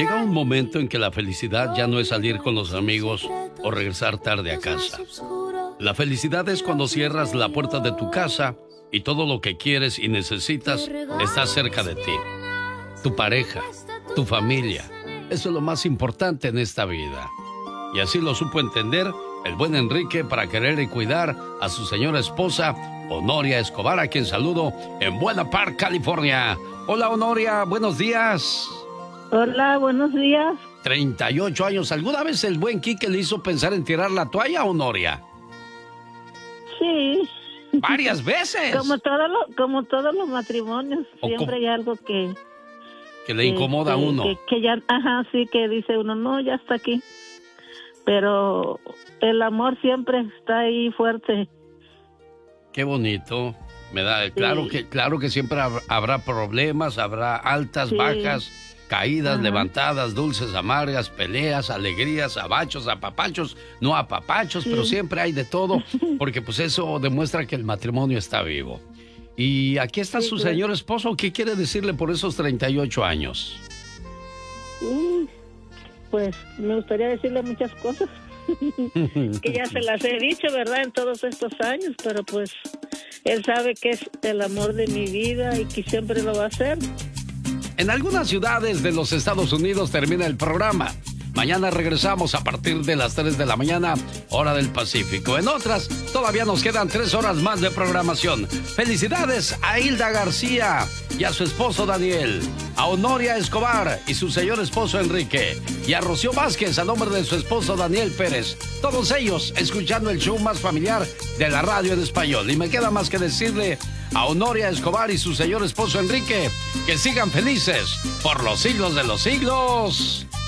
Llega un momento en que la felicidad ya no es salir con los amigos o regresar tarde a casa. La felicidad es cuando cierras la puerta de tu casa y todo lo que quieres y necesitas está cerca de ti. Tu pareja, tu familia, eso es lo más importante en esta vida. Y así lo supo entender el buen Enrique para querer y cuidar a su señora esposa, Honoria Escobar, a quien saludo en Buena Park, California. Hola, Honoria, buenos días. Hola, buenos días. 38 años. ¿Alguna vez el buen Quique le hizo pensar en tirar la toalla, Honoria? Sí. ¿Varias veces? Como todos los matrimonios, siempre hay algo que le incomoda a uno. Que ya, sí, que dice uno, no, ya está aquí. Pero el amor siempre está ahí fuerte. Qué bonito. Me da, sí. Claro que siempre habrá problemas, habrá altas, sí, bajas, caídas, levantadas, dulces, amargas, peleas, alegrías, abachos, apapachos, no apapachos, sí, pero siempre hay de todo, porque pues eso demuestra que el matrimonio está vivo. Y aquí está su señor esposo. ¿Qué quiere decirle por esos 38 años? Pues me gustaría decirle muchas cosas que ya se las he dicho, ¿verdad? En todos estos años, pero pues él sabe que es el amor de mi vida y que siempre lo va a hacer. En algunas ciudades de los Estados Unidos termina el programa. Mañana regresamos a partir de las 3 de la mañana, hora del Pacífico. En otras, todavía nos quedan 3 horas más de programación. Felicidades a Hilda García y a su esposo Daniel, a Honoria Escobar y su señor esposo Enrique, y a Rocío Vázquez a nombre de su esposo Daniel Pérez. Todos ellos escuchando el show más familiar de la radio en español. Y me queda más que decirle a Honoria Escobar y su señor esposo Enrique que sigan felices por los siglos de los siglos.